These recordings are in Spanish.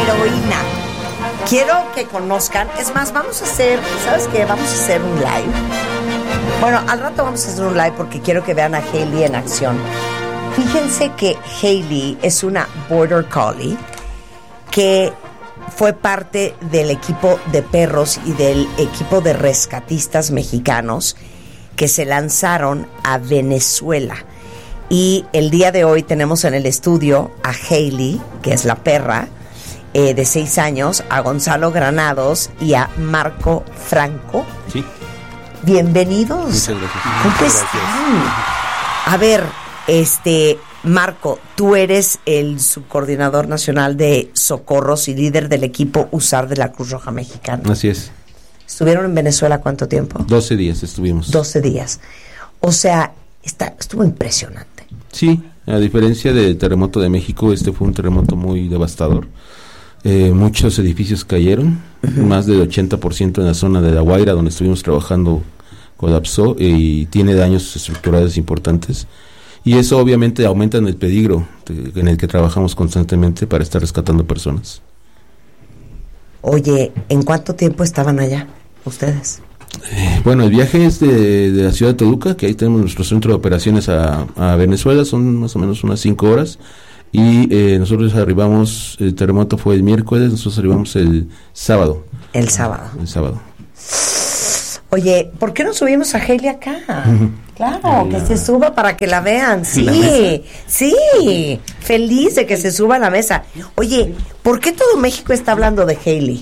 heroína. Quiero que conozcan, es más, vamos a hacer, ¿sabes qué? Vamos a hacer un live. Bueno, al rato vamos a hacer un live porque quiero que vean a Hailey en acción. Fíjense que Hailey es una Border Collie que fue parte del equipo de perros y del equipo de rescatistas mexicanos que se lanzaron a Venezuela. Y el día de hoy tenemos en el estudio a Hailey, que es la perra, de 6 años, a Gonzalo Granados y a Marco Franco. Sí. Bienvenidos. Muchas gracias. ¿Cómo están? A ver, Marco, tú eres el subcoordinador nacional de socorros y líder del equipo USAR de la Cruz Roja Mexicana. Así es. ¿Estuvieron en Venezuela cuánto tiempo? 12 días estuvimos. 12 días. O sea, estuvo impresionante. Sí, a diferencia del terremoto de México, este fue un terremoto muy devastador. Muchos edificios cayeron, más del 80% en la zona de La Guaira, donde estuvimos trabajando, colapsó y tiene daños estructurales importantes. Y eso obviamente aumenta en el peligro en el que trabajamos constantemente para estar rescatando personas. Oye, ¿en cuánto tiempo estaban allá ustedes? Bueno, el viaje es de la ciudad de Toluca, que ahí tenemos nuestro centro de operaciones a Venezuela, son más o menos unas 5 horas. Y nosotros arribamos, el terremoto fue el miércoles, nosotros arribamos el sábado. El sábado. El sábado. Oye, ¿por qué no subimos a Hailey acá? Claro, que se suba para que la vean. Sí, sí, feliz de que se suba a la mesa. Oye, ¿por qué todo México está hablando de Hailey?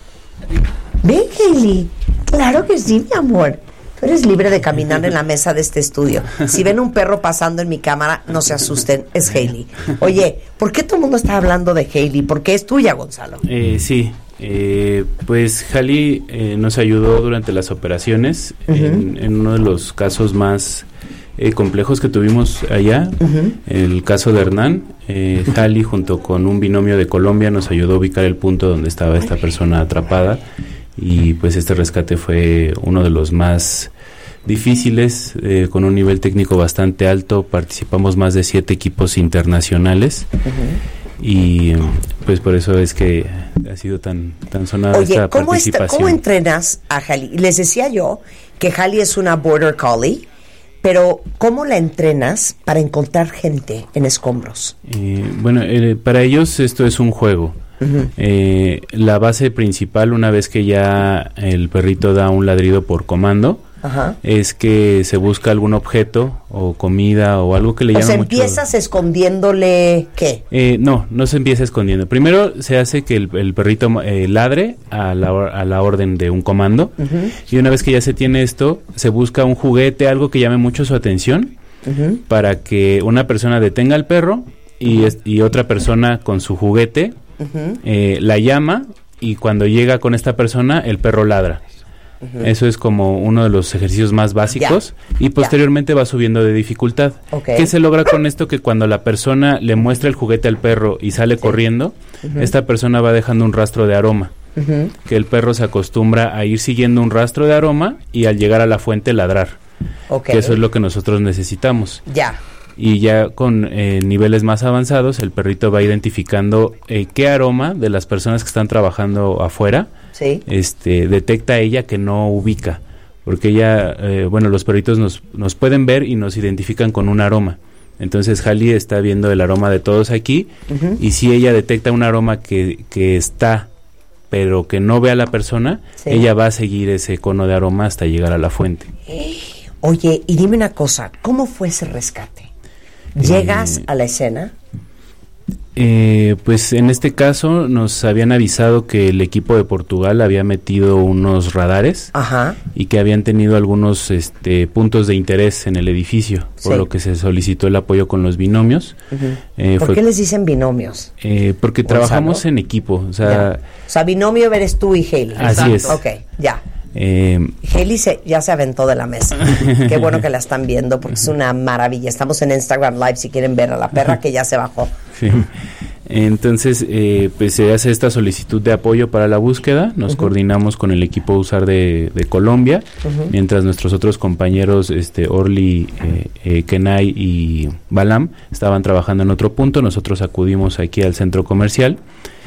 Ven, Hailey. Claro que sí, mi amor. Tú eres libre de caminar en la mesa de este estudio. Si ven un perro pasando en mi cámara, no se asusten, es Hailey. Oye, ¿por qué todo el mundo está hablando de Hailey? ¿Por qué es tuya, Gonzalo? Sí, pues Hailey nos ayudó durante las operaciones en uno de los casos más complejos que tuvimos allá, el caso de Hernán. Hailey junto con un binomio de Colombia nos ayudó a ubicar el punto donde estaba esta persona atrapada. Y pues este rescate fue uno de los más difíciles, con un nivel técnico bastante alto. Participamos más de 7 equipos internacionales y pues por eso es que ha sido tan sonada esta participación. ¿Cómo entrenas a Hailey? Les decía yo que Hailey es una Border Collie, pero ¿cómo la entrenas para encontrar gente en escombros? Bueno, para ellos esto es un juego. La base principal, una vez que ya el perrito da un ladrido por comando, es que se busca algún objeto o comida o algo que le llame mucho. O sea, ¿empiezas escondiéndole qué? No se empieza escondiendo. Primero se hace que el perrito ladre a la orden de un comando, y una vez que ya se tiene esto, se busca un juguete, algo que llame mucho su atención, para que una persona detenga al perro y otra persona con su juguete la llama, y cuando llega con esta persona el perro ladra. Eso es como uno de los ejercicios más básicos, y posteriormente va subiendo de dificultad. ¿Qué se logra con esto? Que cuando la persona le muestra el juguete al perro y sale corriendo, esta persona va dejando un rastro de aroma, que el perro se acostumbra a ir siguiendo un rastro de aroma y al llegar a la fuente ladrar, que eso es lo que nosotros necesitamos. Y ya con niveles más avanzados, el perrito va identificando qué aroma de las personas que están trabajando afuera detecta ella que no ubica. Porque ella, los perritos nos pueden ver y nos identifican con un aroma. Entonces Hailey está viendo el aroma de todos aquí, y si ella detecta un aroma que está, pero que no ve a la persona, ella va a seguir ese cono de aroma hasta llegar a la fuente. Oye, y dime una cosa, ¿cómo fue ese rescate? ¿Llegas a la escena? Pues en este caso nos habían avisado que el equipo de Portugal había metido unos radares y que habían tenido algunos puntos de interés en el edificio, por lo que se solicitó el apoyo con los binomios. ¿Por qué les dicen binomios? Porque trabajamos en equipo. O sea, binomio eres tú y Hailey. Así es. Ok, ya. Hailey ya se aventó de la mesa. Qué bueno que la están viendo, porque es una maravilla. Estamos en Instagram Live si quieren ver a la perra que ya se bajó. Sí. Entonces, pues se hace esta solicitud de apoyo para la búsqueda. Nos coordinamos con el equipo USAR de Colombia, mientras nuestros otros compañeros, Orly, Kenai y Balam, estaban trabajando en otro punto. Nosotros acudimos aquí al centro comercial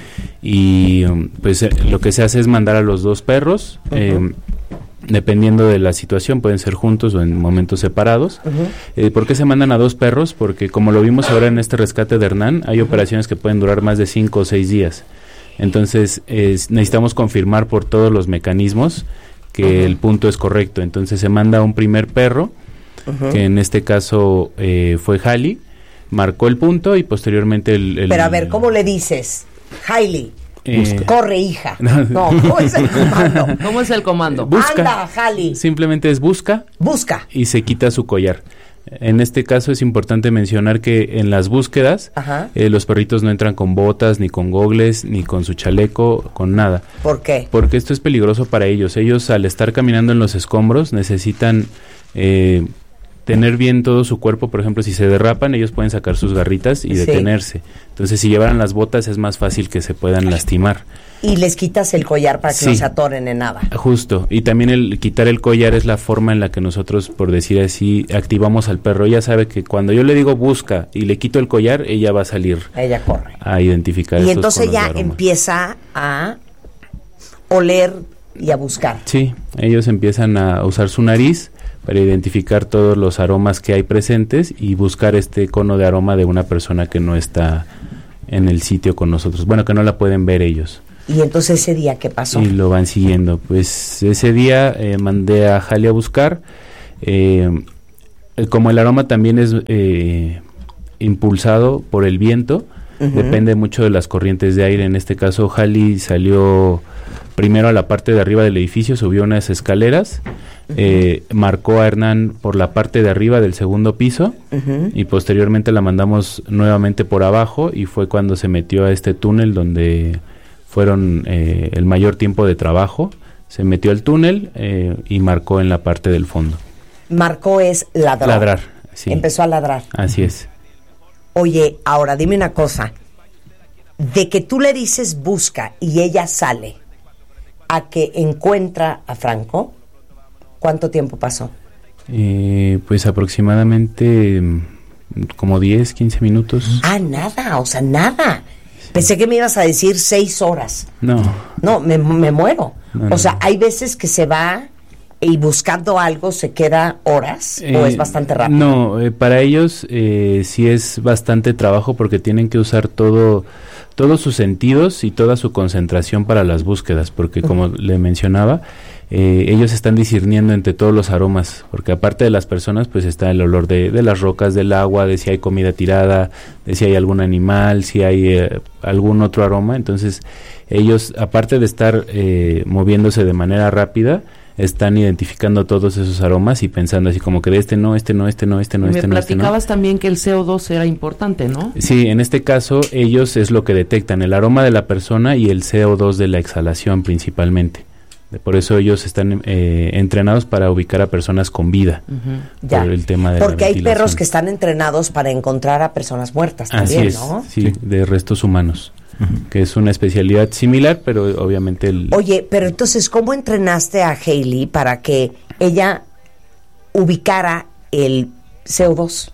y pues lo que se hace es mandar a los dos perros, dependiendo de la situación, pueden ser juntos o en momentos separados. ¿Por qué se mandan a dos perros? Porque como lo vimos ahora en este rescate de Hernán, hay operaciones que pueden durar más de 5 o 6 días. Entonces necesitamos confirmar por todos los mecanismos que el punto es correcto. Entonces se manda un primer perro, que en este caso fue Halley, marcó el punto y posteriormente Pero a ver, ¿cómo le dices? Halley, corre, hija. No, ¿cómo es el comando? ¿Cómo es el comando? Busca. Anda, Halley. Simplemente es busca. Busca. Y se quita su collar. En este caso es importante mencionar que en las búsquedas los perritos no entran con botas, ni con gogles, ni con su chaleco, con nada. ¿Por qué? Porque esto es peligroso para ellos. Ellos al estar caminando en los escombros necesitan tener bien todo su cuerpo. Por ejemplo, si se derrapan, ellos pueden sacar sus garritas y detenerse. Entonces, si llevaran las botas es más fácil que se puedan lastimar. Y les quitas el collar para que no se atoren en nada. Justo, y también el quitar el collar es la forma en la que nosotros, por decir así, activamos al perro. Ella sabe que cuando yo le digo busca y le quito el collar, ella va a salir. Ella corre. A identificar. Y entonces ella empieza a oler y a buscar. Sí, ellos empiezan a usar su nariz para identificar todos los aromas que hay presentes y buscar este cono de aroma de una persona que no está en el sitio con nosotros. Bueno, que no la pueden ver ellos. ¿Y entonces ese día qué pasó? Y lo van siguiendo. Pues ese día mandé a Halley a buscar. Como el aroma también es impulsado por el viento, depende mucho de las corrientes de aire. En este caso, Halley salió primero a la parte de arriba del edificio, subió unas escaleras, marcó a Hernán por la parte de arriba del segundo piso y posteriormente la mandamos nuevamente por abajo y fue cuando se metió a este túnel donde fueron el mayor tiempo de trabajo. Se metió al túnel y marcó en la parte del fondo. Marcó es ladrar. Ladrar, sí. Empezó a ladrar. Así es. Oye, ahora dime una cosa. De que tú le dices busca y ella sale a que encuentra a Franco, ¿cuánto tiempo pasó? Pues aproximadamente como 10, 15 minutos. Ah, nada, o sea, nada. Pensé que me ibas a decir 6 horas. No. No, me muero. No, o sea, hay veces que se va y buscando algo se queda horas o es bastante rápido. No, para ellos sí es bastante trabajo porque tienen que usar todos sus sentidos y toda su concentración para las búsquedas, porque como le mencionaba, ellos están discerniendo entre todos los aromas, porque aparte de las personas, pues está el olor de las rocas, del agua, de si hay comida tirada, de si hay algún animal, si hay algún otro aroma. Entonces ellos, aparte de estar moviéndose de manera rápida, están identificando todos esos aromas y pensando así como que de este no. Me platicabas también que el CO2 era importante, ¿no? Sí, en este caso ellos es lo que detectan, el aroma de la persona y el CO2 de la exhalación principalmente. Por eso ellos están entrenados para ubicar a personas con vida. Ya. Por el tema de porque la hay ventilación. perros que están entrenados para encontrar a personas muertas también, así es, ¿no? sí, de restos humanos. Que es una especialidad similar, pero obviamente Oye, pero entonces, ¿cómo entrenaste a Halley para que ella ubicara el CO2?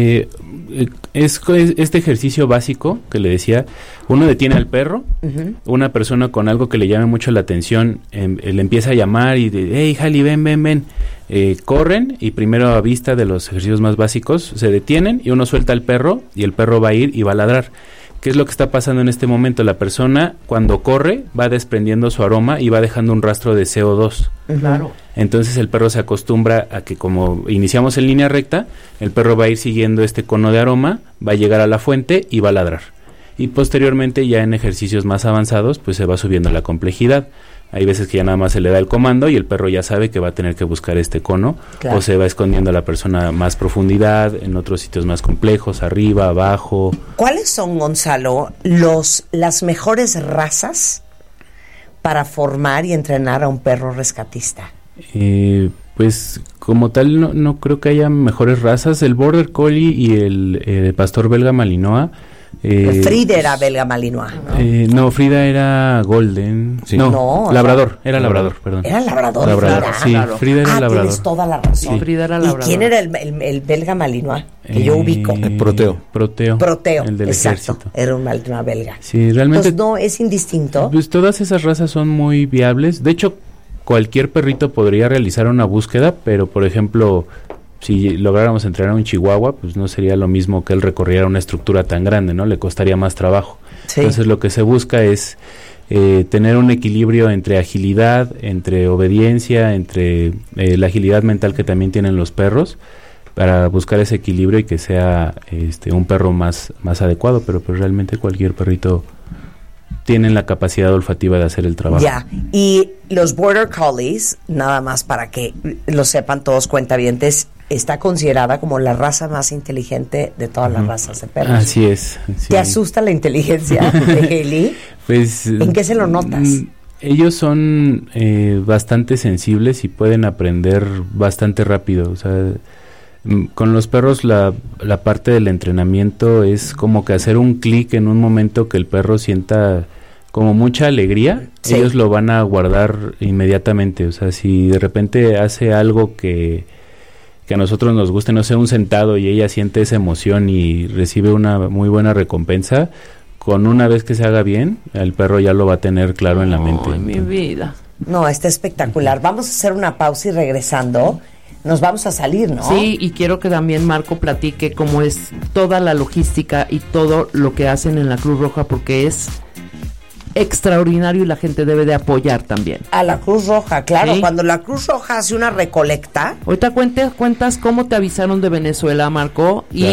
Es este ejercicio básico que le decía, uno detiene al perro, una persona con algo que le llame mucho la atención, le empieza a llamar y de, hey, Halley, ven. Corren y primero a vista de los ejercicios más básicos, se detienen y uno suelta al perro y el perro va a ir y va a ladrar. ¿Qué es lo que está pasando en este momento? La persona cuando corre va desprendiendo su aroma y va dejando un rastro de CO2. Claro. Entonces el perro se acostumbra a que como iniciamos en línea recta, el perro va a ir siguiendo este cono de aroma, va a llegar a la fuente y va a ladrar. Y posteriormente ya en ejercicios más avanzados pues se va subiendo la complejidad. Hay veces que ya nada más se le da el comando y el perro ya sabe que va a tener que buscar este cono, claro. O se va escondiendo a la persona a más profundidad, en otros sitios más complejos, arriba, abajo. ¿Cuáles son, Gonzalo, las mejores razas para formar y entrenar a un perro rescatista? Pues como tal no creo que haya mejores razas. El Border Collie y el Pastor Belga Malinois Frida era belga malinois, ¿no? No, Frida era golden. Sí. No, labrador, era labrador, perdón. Era labrador. Labrador, Frida. sí, Claro. Frida era labrador. Tienes toda la razón. Sí. Frida era ¿Y labrador. quién era el belga malinois que yo ubico? Proteo. Proteo, el del exacto. ejército. Era un malinois belga. Sí, realmente. Entonces, no, es indistinto. Pues todas esas razas son muy viables. De hecho, cualquier perrito podría realizar una búsqueda, pero por ejemplo, si lográramos entrenar a un chihuahua, pues no sería lo mismo que él recorriera una estructura tan grande, ¿no? Le costaría más trabajo. Sí. Entonces lo que se busca es tener un equilibrio entre agilidad, entre obediencia, entre la agilidad mental que también tienen los perros, para buscar ese equilibrio y que sea un perro más adecuado, pero pues realmente cualquier perrito tiene la capacidad olfativa de hacer el trabajo. Ya, y los Border Collies, nada más para que lo sepan todos cuentavientes, está considerada como la raza más inteligente de todas las razas de perros. Así es. Sí. ¿Te asusta la inteligencia de Hailey? Pues, ¿en qué se lo notas? Ellos son bastante sensibles y pueden aprender bastante rápido. O sea, con los perros la parte del entrenamiento es como que hacer un clic en un momento que el perro sienta como mucha alegría, sí. Ellos lo van a guardar inmediatamente. O sea, si de repente hace algo que a nosotros nos guste, no sé, un sentado, y ella siente esa emoción y recibe una muy buena recompensa, con una vez que se haga bien, el perro ya lo va a tener claro en la mente. Ay, mi vida. No, está espectacular. Vamos a hacer una pausa y regresando nos vamos a salir, ¿no? Sí, y quiero que también Marco platique cómo es toda la logística y todo lo que hacen en la Cruz Roja, porque es extraordinario y la gente debe de apoyar también. A la Cruz Roja, claro. Sí. Cuando la Cruz Roja hace una recolecta. Ahorita cuentas cómo te avisaron de Venezuela, Marco, y